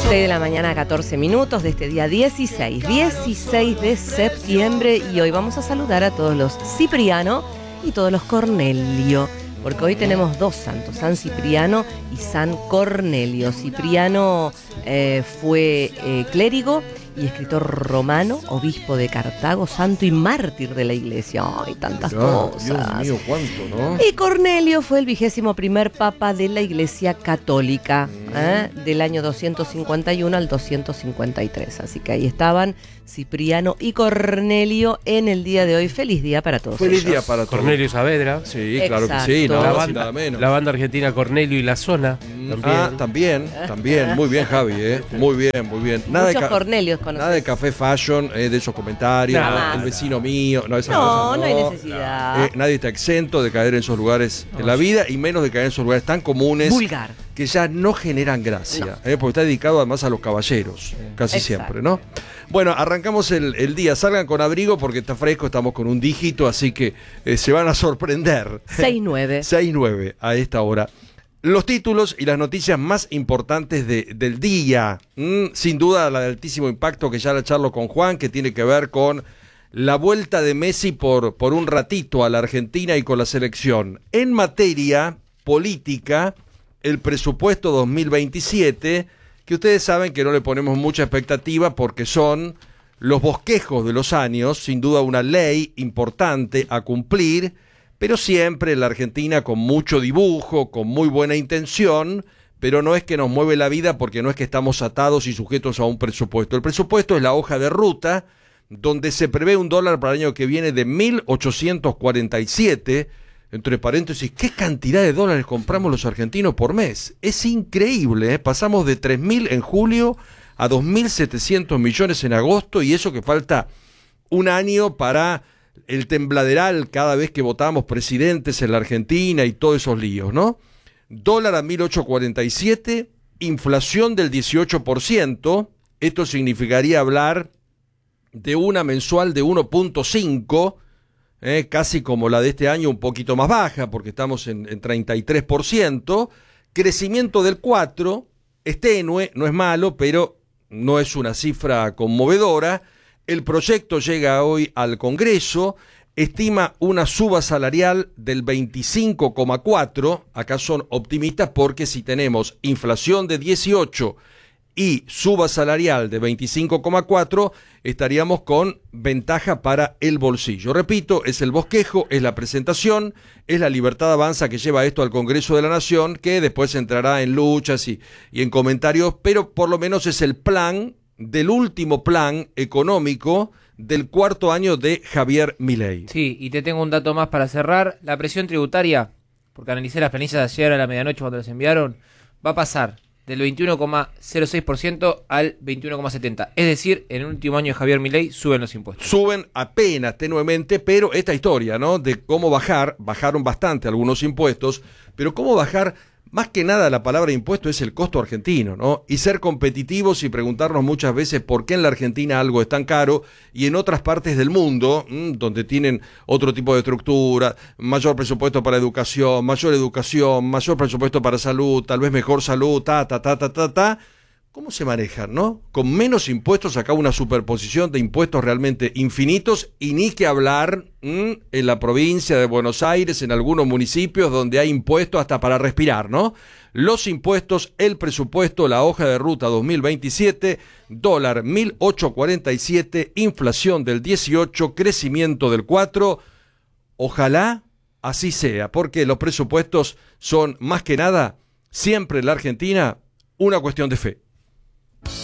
6 de la mañana, 14 minutos de este día 16 de septiembre. Y hoy vamos a saludar a todos los Cipriano y todos los Cornelio, porque hoy tenemos dos santos, San Cipriano y San Cornelio. Cipriano fue clérigo y escritor romano, obispo de Cartago, santo y mártir de la iglesia. ¡Ay, tantas cosas! Dios mío, cuánto, ¿no? Y Cornelio fue el 21º papa de la iglesia católica, del año 251 al 253. Así que ahí estaban Cipriano y Cornelio en el día de hoy. Feliz día para todos. Feliz ellos. día para todos. Cornelio Saavedra. Sí, claro que Exacto. sí, La nada más y banda, nada menos. la banda argentina Cornelio y la Zona. También. Muy bien, Javi, Muy bien. Muchos Cornelios conocemos. Nada de café fashion, de esos comentarios, Nada. el vecino mío. No, esas No, cosas no hay necesidad. Nadie está exento de caer en esos lugares en la vida y menos de caer en esos lugares tan comunes. Vulgar. Que ya no generan gracia, porque está dedicado además a los caballeros, casi Exacto. siempre, ¿no? Bueno, arrancamos el día. Salgan con abrigo porque está fresco, estamos con un dígito, así que se van a sorprender. 6-9. 6-9 a esta hora. Los títulos y las noticias más importantes del día. Sin duda la de altísimo impacto, que ya la charlo con Juan, que tiene que ver con la vuelta de Messi por un ratito a la Argentina y con la selección. En materia política, el presupuesto 2027, que ustedes saben que no le ponemos mucha expectativa porque son los bosquejos de los años, sin duda una ley importante a cumplir, pero siempre en la Argentina con mucho dibujo, con muy buena intención, pero no es que nos mueve la vida porque no es que estamos atados y sujetos a un presupuesto. El presupuesto es la hoja de ruta, donde se prevé un dólar para el año que viene de 1.847, entre paréntesis, ¿qué cantidad de dólares compramos los argentinos por mes? Es increíble, pasamos de 3.000 en julio a 2.700 millones en agosto, y eso que falta un año para el tembladeral cada vez que votamos presidentes en la Argentina y todos esos líos, ¿no? Dólar a 1.847, inflación del 18%, esto significaría hablar de una mensual de 1.5%, casi como la de este año, un poquito más baja, porque estamos en 33%, crecimiento del 4%, es tenue, no es malo, pero no es una cifra conmovedora. El proyecto llega hoy al Congreso, estima una suba salarial del 25,4%, acá son optimistas porque si tenemos inflación de 18% y suba salarial de 25,4%, estaríamos con ventaja para el bolsillo. Repito, es el bosquejo, es la presentación, es la Libertad Avanza que lleva esto al Congreso de la Nación, que después entrará en luchas y en comentarios, pero por lo menos es el plan del último plan económico del cuarto año de Javier Milei. Sí, y te tengo un dato más para cerrar. La presión tributaria, porque analicé las planillas de ayer a la medianoche cuando las enviaron, va a pasar del 21,06% al 21,70%. Es decir, en el último año de Javier Milei suben los impuestos. Suben apenas, tenuemente, pero esta historia, ¿no? De cómo bajaron bastante algunos impuestos, pero cómo bajar, más que nada la palabra impuesto es el costo argentino, ¿no? Y ser competitivos y preguntarnos muchas veces por qué en la Argentina algo es tan caro y en otras partes del mundo, donde tienen otro tipo de estructura, mayor presupuesto para educación, mayor presupuesto para salud, tal vez mejor salud, ¿cómo se manejan, no? Con menos impuestos, acá una superposición de impuestos realmente infinitos, y ni que hablar en la provincia de Buenos Aires, en algunos municipios donde hay impuestos hasta para respirar, ¿no? Los impuestos, el presupuesto, la hoja de ruta 2027, dólar 1.847, inflación del 18%, crecimiento del 4%. Ojalá así sea, porque los presupuestos son más que nada, siempre en la Argentina, una cuestión de fe.